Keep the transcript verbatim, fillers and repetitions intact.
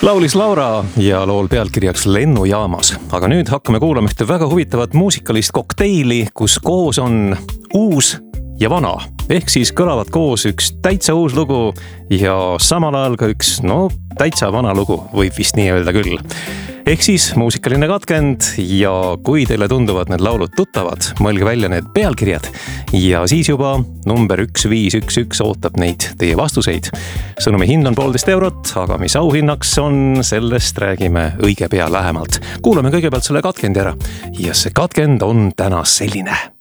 Laulis Laura ja lool pealkirjaks Lennujaamas. Aga nüüd hakkame kuulama ühte väga huvitavat muusikalist kokteili, kus koos on uus ja vana. Ehk siis kõlavad koos üks täitsa uus lugu ja samal ajal ka üks, no, täitsa vana lugu, võib vist nii öelda küll. Ehk siis muusikaline katkend ja kui teile tunduvad need laulud tuttavad, mõelge välja need pealkirjad ja siis juba number üks viis üks üks ootab neid teie vastuseid. Sõnumi hind on poolteist eurot, aga mis auhinnaks on, sellest räägime õige pea lähemalt. Kuulame kõigepealt selle katkendi ära ja see katkend on täna selline.